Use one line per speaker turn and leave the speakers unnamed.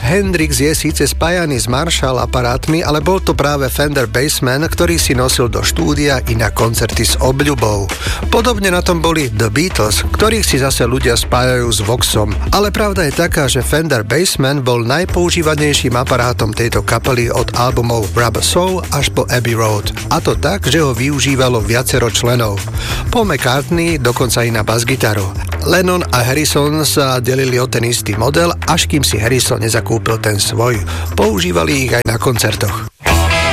Hendrix je síce spájaný s Marshall aparátmi, ale bol to práve Fender Bassman, ktorý si nosil do štúdia i na koncerty s obľubou. Podobne na tom boli The Beatles, ktorých si zase ľudia spájajú s Voxom. Ale pravda je taká, že Fender Bassman bol najpoužívanejším aparátom tejto kapely od albumov Rubber Soul až po Abbey Road. A to tak, že ho využívalo viacero členov. Paul McCartney dokonca i na basgitaru. Lennon a Harrison sa delili o ten istý model, až kým si Harrison nezakúpil ten svoj. Používali ich aj na koncertoch.